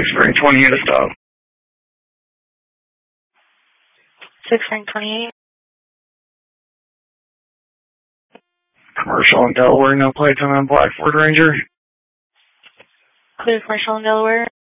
Spring 28 to stop. 6 Spring 28. Commercial in Delaware, no plates on a black Ford Ranger. Clear commercial in Delaware.